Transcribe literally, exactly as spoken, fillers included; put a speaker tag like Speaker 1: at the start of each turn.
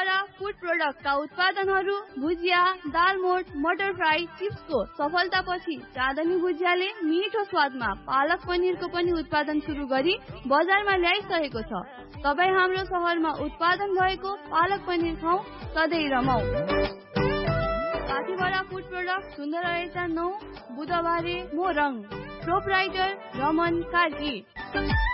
Speaker 1: साथीबरा food प्रोडक्टका उत्पादनहरू भुजिया, दालमोट, मटर fry, चिप्सको सफलतापछि चाँदनी भुजियाले मिठो स्वादमा पालक पनिरको पनि उत्पादन सुरु गरी बजारमा ल्याइसकेको छ। तपाईँ हाम्रो शहरमा उत्पादन भएको पालक पनिर खाऊ, सधैँ रमाऊ। साथीबरा फूड प्रोडक्ट सुन्दर रहेछ नौ बुधबारे मोरङ, प्रोपराइटर रमन कार्की।